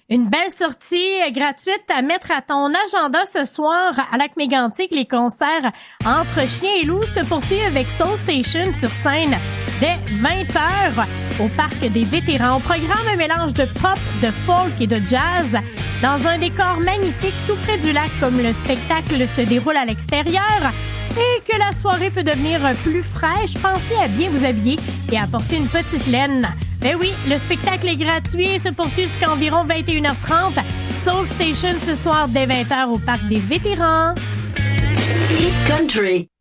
Une belle sortie gratuite à mettre à ton agenda ce soir à Lac-Mégantic. Les concerts Entre chiens et loups se poursuivent avec Soul Station sur scène dès 20h au Parc des Vétérans. Au programme, un mélange de pop, de folk et de jazz dans un décor magnifique tout près du lac, comme le spectacle se déroule à l'extérieur et que la soirée peut devenir plus fraîche. Pensez à bien vous habiller et à porter une petite laine. Ben oui, le spectacle est gratuit et se poursuit jusqu'à environ 21h30. Soul Station ce soir dès 20h au Parc des Vétérans. Hit Country.